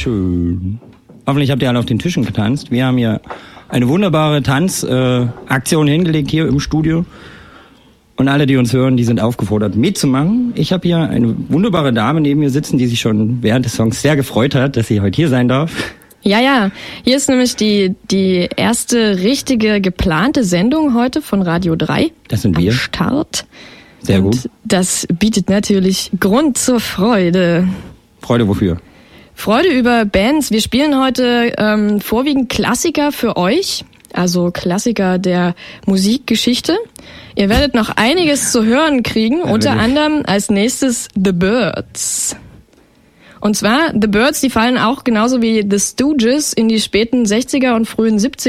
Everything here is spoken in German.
schön. Hoffentlich habt ihr alle auf den Tischen getanzt. Wir haben hier eine wunderbare Tanzaktion hingelegt hier im Studio. Und alle, die uns hören, die sind aufgefordert, mitzumachen. Ich habe hier eine wunderbare Dame neben mir sitzen, die sich schon während des Songs sehr gefreut hat, dass sie heute hier sein darf. Ja. Hier ist nämlich die erste richtige geplante Sendung heute von Radio 3. Das sind wir. Am Start. Sehr gut. Und das bietet natürlich Grund zur Freude. Freude wofür? Freude über Bands. Wir spielen heute vorwiegend Klassiker für euch. Also Klassiker der Musikgeschichte. Ihr werdet noch einiges zu hören kriegen, unter anderem als nächstes The Byrds. Und zwar, The Byrds, die fallen auch genauso wie The Stooges in die späten 60er und frühen 70er